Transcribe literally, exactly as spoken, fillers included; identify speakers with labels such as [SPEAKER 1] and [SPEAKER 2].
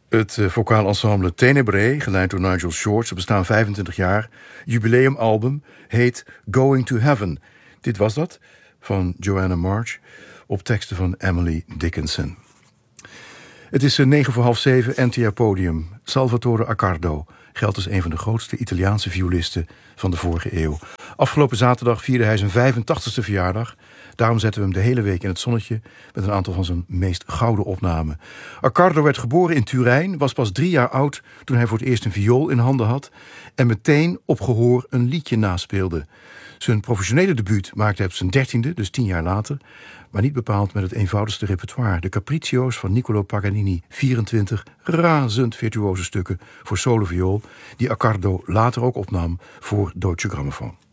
[SPEAKER 1] Het uh, vocaal ensemble Ténébré, geleid door Nigel Short, ze bestaan vijfentwintig jaar. Jubileumalbum heet Going to Heaven. Dit was dat, van Joanna March, op teksten van Emily Dickinson. Het is negen voor half zeven, N T R Podium. Salvatore Accardo geldt als een van de grootste Italiaanse violisten van de vorige eeuw. Afgelopen zaterdag vierde hij zijn vijfentachtigste verjaardag. Daarom zetten we hem de hele week in het zonnetje met een aantal van zijn meest gouden opnamen. Accardo werd geboren in Turijn, was pas drie jaar oud toen hij voor het eerst een viool in handen had en meteen op gehoor een liedje naspeelde. Zijn professionele debuut maakte hij op zijn dertiende, dus tien jaar later, maar niet bepaald met het eenvoudigste repertoire. De Capriccio's van Niccolò Paganini, vierentwintig razend virtuoze stukken voor solo viool, die Accardo later ook opnam voor Deutsche Grammophon.